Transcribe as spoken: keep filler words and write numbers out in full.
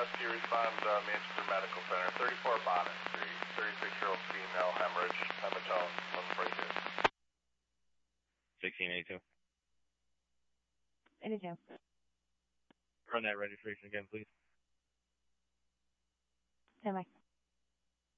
rescue, respond uh, Manchester Medical Center, thirty-four Bonnet Street, thirty-six-year-old female, hemorrhage, hematome, one forty-two. sixteen eighty-two. eighty-two. Run that registration again, please. Stand by.